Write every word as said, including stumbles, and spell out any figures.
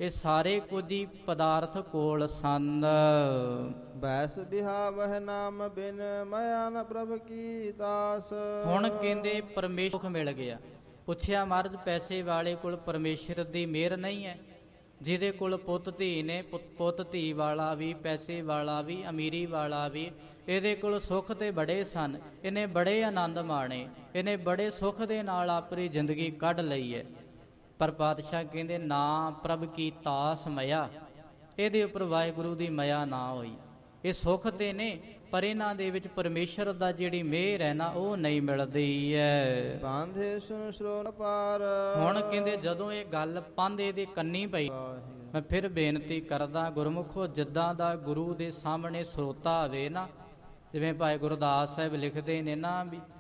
ਇਹ ਸਾਰੇ ਕੁਝ ਹੀ ਪਦਾਰਥ ਕੋਲ ਸੰਨ। ਬੈਸ ਬਿਹਾਵਹਿ ਨਾਮ ਬਿਨ ਮਾਇਆ ਨ ਪ੍ਰਭ ਕੀ ਦਾਸ। ਹੁਣ ਕਹਿੰਦੇ ਪਰਮੇਸ਼ਰ ਸੁਖ ਮਿਲ ਗਿਆ। ਪੁੱਛਿਆ ਮਹਾਰਾਜ ਪੈਸੇ ਵਾਲੇ ਕੋਲ ਪਰਮੇਸ਼ਰ ਦੀ ਮਿਹਰ ਨਹੀਂ ਹੈ? ਜਿਹਦੇ ਕੋਲ ਪੁੱਤ ਧੀ ਨੇ, ਪੁੱਤ ਧੀ ਵਾਲਾ ਵੀ, ਪੈਸੇ ਵਾਲਾ ਵੀ, ਅਮੀਰੀ ਵਾਲਾ ਵੀ, ਇਹਦੇ ਕੋਲ ਸੁੱਖ ਤੇ ਬੜੇ ਸਨ। ਇਹਨੇ ਬੜੇ ਆਨੰਦ ਮਾਣੇ, ਇਹਨੇ ਬੜੇ ਸੁੱਖ ਦੇ ਨਾਲ ਆਪਣੀ ਜ਼ਿੰਦਗੀ ਕੱਢ ਲਈ ਹੈ। ਪਰ ਪਾਤਸ਼ਾਹ ਕਹਿੰਦੇ ਨਾ ਪ੍ਰਭ ਕੀ ਤਾਸ ਮਇਆ, ਇਹਦੇ ਉੱਪਰ ਵਾਹਿਗੁਰੂ ਦੀ ਮਇਆ ਨਾ ਹੋਈ। ਇਹ ਸੁੱਖ ਤੇ ਨੇ ਪਰ ਇਹਨਾਂ ਦੇ ਵਿੱਚ ਪਰਮੇਸ਼ਰ ਦਾ ਜਿਹੜੀ ਮਿਹਰ ਹੈ ਨਾ ਉਹ ਨਹੀਂ ਮਿਲਦੀ ਹੈ। ਬਾਂਧੇ ਸੁਨ ਸਰੋਨ ਪਾਰ। ਹੁਣ ਕਹਿੰਦੇ ਜਦੋਂ ਇਹ ਗੱਲ ਪਾਂਧੇ ਦੇ ਕੰਨੀ ਪਈ, ਮੈਂ ਫਿਰ ਬੇਨਤੀ ਕਰਦਾ ਗੁਰਮੁਖੋ, ਜਿੱਦਾਂ ਦਾ ਗੁਰੂ ਦੇ ਸਾਹਮਣੇ ਸਰੋਤਾ ਹੋਵੇ ਨਾ, ਜਿਵੇਂ ਭਾਈ ਗੁਰਦਾਸ ਸਾਹਿਬ ਲਿਖਦੇ ਨੇ ਨਾ ਵੀ